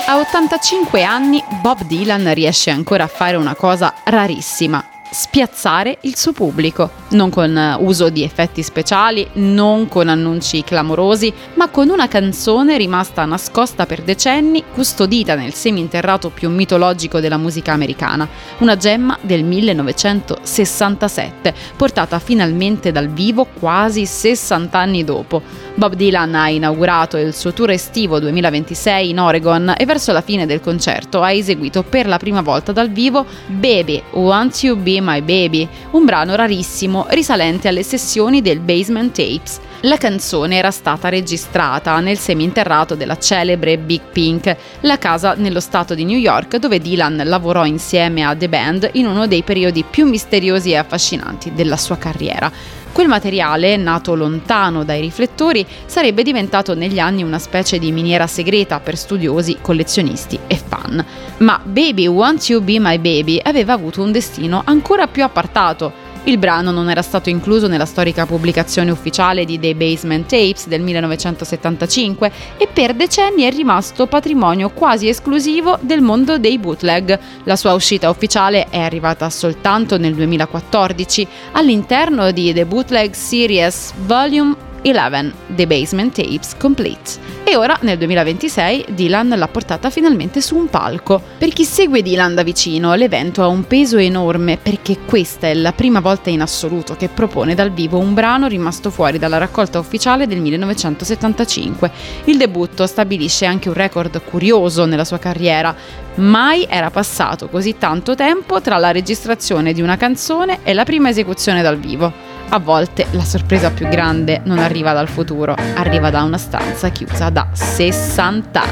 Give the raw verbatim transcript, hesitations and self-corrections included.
A ottantacinque anni Bob Dylan riesce ancora a fare una cosa rarissima: spiazzare il suo pubblico, non con uso di effetti speciali, non con annunci clamorosi, ma con una canzone rimasta nascosta per decenni, custodita nel seminterrato più mitologico della musica americana, una gemma del millenovecentosessantasette, portata finalmente dal vivo quasi sessanta anni dopo. Bob Dylan ha inaugurato il suo tour estivo duemilaventisei in Oregon e verso la fine del concerto ha eseguito per la prima volta dal vivo Baby, Won't You Be My Baby, un brano rarissimo risalente alle sessioni del Basement Tapes. La canzone era stata registrata nel seminterrato della celebre Big Pink, la casa nello stato di New York dove Dylan lavorò insieme a The Band in uno dei periodi più misteriosi e affascinanti della sua carriera. Quel materiale, nato lontano dai riflettori, sarebbe diventato negli anni una specie di miniera segreta per studiosi, collezionisti e fan. Ma Baby, Won't You Be My Baby aveva avuto un destino ancora più appartato. Il brano non era stato incluso nella storica pubblicazione ufficiale di The Basement Tapes del millenovecentosettantacinque e per decenni è rimasto patrimonio quasi esclusivo del mondo dei bootleg. La sua uscita ufficiale è arrivata soltanto nel duemilaquattordici all'interno di The Bootleg Series Volume undici, The Basement Tapes Complete. E ora, nel duemilaventisei, Dylan l'ha portata finalmente su un palco. Per chi segue Dylan da vicino, l'evento ha un peso enorme perché questa è la prima volta in assoluto che propone dal vivo un brano rimasto fuori dalla raccolta ufficiale del millenovecentosettantacinque. Il debutto stabilisce anche un record curioso nella sua carriera. Mai era passato così tanto tempo tra la registrazione di una canzone e la prima esecuzione dal vivo. A volte la sorpresa più grande non arriva dal futuro, arriva da una stanza chiusa da sessanta anni.